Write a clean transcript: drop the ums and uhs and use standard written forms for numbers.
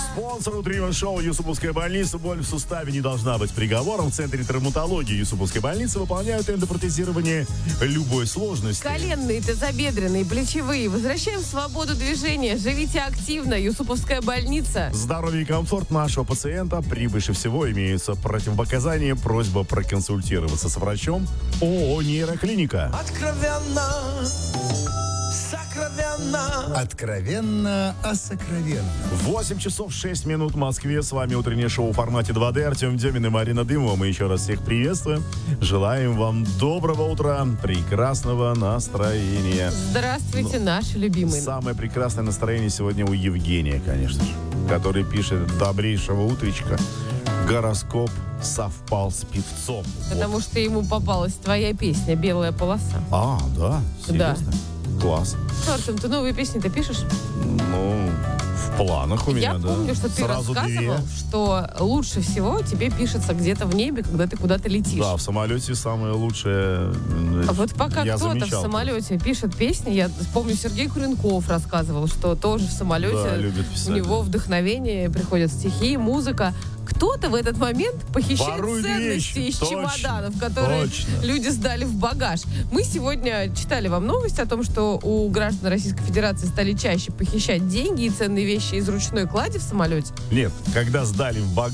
Спонсор утреннего шоу Юсуповская больница. Боль в суставе не должна быть приговором. В Центре травматологии Юсуповской больницы выполняют эндопротезирование любой сложности. Коленные, тазобедренные, плечевые. Возвращаем свободу движения. Живите активно. Юсуповская больница. Здоровье и комфорт нашего пациента превыше всего. Имеются противопоказания. Просьба проконсультироваться с врачом. ООО «Нейроклиника». Откровенно, сокровенно. Откровенно о сокровенном. 8 часов 6 минут в Москве. С вами утреннее шоу в формате 2D. Артем Демин и Марина Дымова. Мы еще раз всех приветствуем. Желаем вам доброго утра, прекрасного настроения. Здравствуйте, наши любимые. Самое прекрасное настроение сегодня у Евгения, конечно же, который пишет: добрейшего утречка. Гороскоп совпал с певцом. Потому что ему попалась твоя песня «Белая полоса». А, да? Серьезно? Класс. Что, Артем, ты новые песни-то пишешь? Ну, в планах у меня, Я да. помню, что ты Сразу рассказывал, две. что лучше всего тебе пишется где-то в небе, когда ты куда-то летишь. Да, в самолете самое лучшее. А вот пока я кто-то в замечал. самолете пишет песни, я помню, Сергей Куренков рассказывал, что тоже в самолете Да, любит у писать, него да. вдохновение, приходят стихи, музыка. Кто-то в этот момент похищает Ворует ценности вещи. из Точно, чемоданов, которые точно. люди сдали в багаж. Мы сегодня читали вам новость о том, что у граждан Российской Федерации стали чаще похищать деньги и ценные вещи из ручной клади в самолете. Нет, когда сдали в багаж,